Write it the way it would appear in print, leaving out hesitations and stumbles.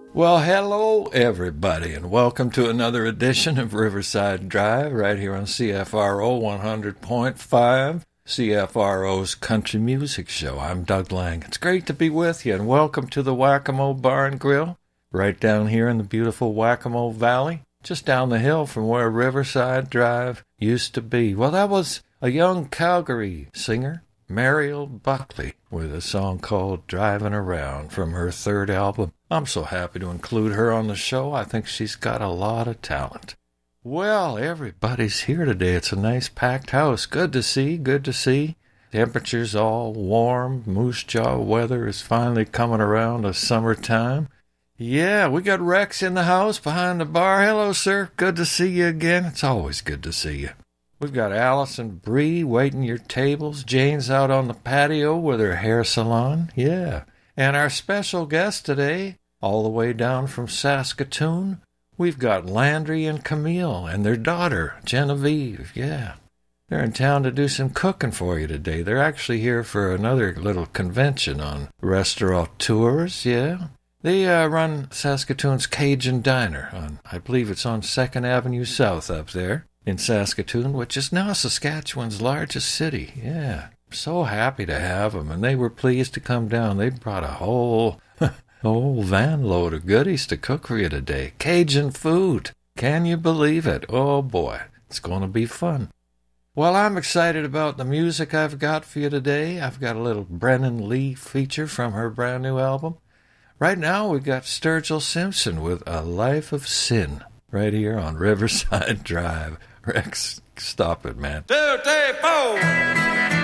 Well, hello, everybody, and welcome to another edition of Riverside Drive right here on CFRO 100.5, CFRO's Country Music Show. I'm Doug Lang. It's great to be with you, and welcome to the Whack-A-Mole Bar and Grill, right down here in the beautiful Whack-A-Mole Valley, just down the hill from where Riverside Drive used to be. Well, that was a young Calgary singer, Mariel Buckley, with a song called Driving Around from her third album. I'm so happy to include her on the show. I think she's got a lot of talent. Well, everybody's here today. It's a nice packed house. Good to see, good to see. Temperature's all warm. Moose jaw weather is finally coming around to summertime. Yeah, we got Rex in the house behind the bar. Hello, sir. Good to see you again. It's always good to see you. We've got Alice and Bree waiting your tables. Jane's out on the patio with her hair salon. Yeah. And our special guest today, all the way down from Saskatoon, we've got Landry and Camille and their daughter, Genevieve. Yeah. They're in town to do some cooking for you today. They're actually here for another little convention on restaurateurs. Yeah. They run Saskatoon's Cajun Diner on, I believe it's on 2nd Avenue South up there in Saskatoon, which is now Saskatchewan's largest city. Yeah. So happy to have them, and they were pleased to come down. They brought a whole van load of goodies to cook for you today. Cajun food. Can you believe it? Oh, boy. It's going to be fun. Well, I'm excited about the music I've got for you today. I've got a little Brennan Lee feature from her brand new album. Right now, we've got Sturgill Simpson with A Life of Sin right here on Riverside Drive. Rex, stop it, man. 2, 3, 4.